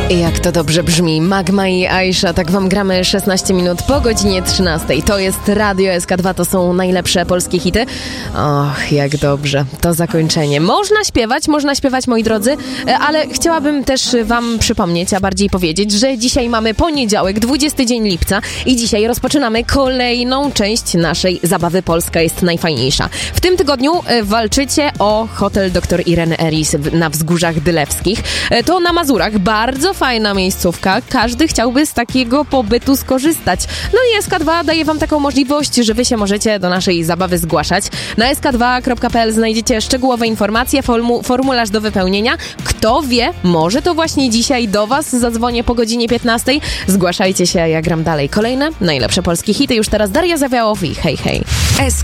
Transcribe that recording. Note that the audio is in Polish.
Jak to dobrze brzmi. Magma i Aisha, tak wam gramy 16 minut po godzinie 13. To jest Radio SK2, to są najlepsze polskie hity. Och, jak dobrze. To zakończenie. Można śpiewać, moi drodzy, ale chciałabym też wam przypomnieć, a bardziej powiedzieć, że dzisiaj mamy poniedziałek, 20 dzień lipca i dzisiaj rozpoczynamy kolejną część naszej zabawy Polska jest najfajniejsza. W tym tygodniu walczycie o hotel dr Ireny Eris na Wzgórzach Dylewskich. To na Mazurach. Bardzo fajna miejscówka. Każdy chciałby z takiego pobytu skorzystać. No i SK2 daje wam taką możliwość, że wy się możecie do naszej zabawy zgłaszać. Na sk2.pl znajdziecie szczegółowe informacje, formularz do wypełnienia. Kto wie, może to właśnie dzisiaj do was zadzwonię po godzinie 15. Zgłaszajcie się, ja gram dalej. Kolejne najlepsze polskie hity. Już teraz Daria Zawiałow i hej, hej.